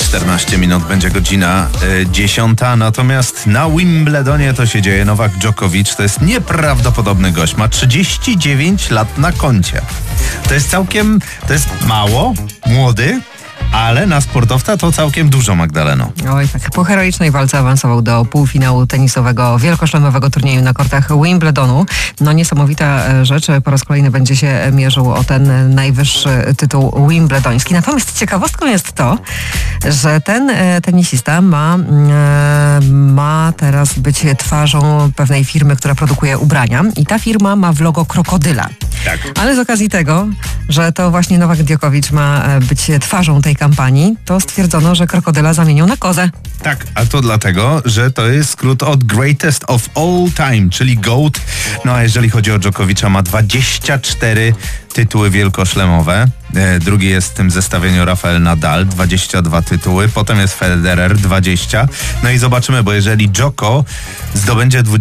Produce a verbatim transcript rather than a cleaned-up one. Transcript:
czternaście minut, będzie godzina y, dziesiąta, natomiast na Wimbledonie to się dzieje. Nowak Djokovic to jest nieprawdopodobny gość, ma trzydzieści dziewięć lat na koncie. To jest całkiem, to jest mało, młody, ale na sportowca to całkiem dużo, Magdaleno. Oj, tak. Po heroicznej walce awansował do półfinału tenisowego wielkoszlemowego turnieju na kortach Wimbledonu. No niesamowita rzecz. Po raz kolejny będzie się mierzył o ten najwyższy tytuł wimbledoński. Natomiast ciekawostką jest to, że ten tenisista ma, ma teraz być twarzą pewnej firmy, która produkuje ubrania. I ta firma ma w logo krokodyla. Tak. Ale z okazji tego, że to właśnie Nowak Djokovic ma być twarzą tej kampanii, to stwierdzono, że krokodyla zamienią na kozę. Tak, a to dlatego, że to jest skrót od Greatest of All Time, czyli GOAT. No a jeżeli chodzi o Djokovicza, ma dwadzieścia cztery tytuły wielkoszlemowe. E, drugi jest w tym zestawieniu Rafael Nadal, dwadzieścia dwa tytuły. Potem jest Federer, dwadzieścia. No i zobaczymy, bo jeżeli Djoko zdobędzie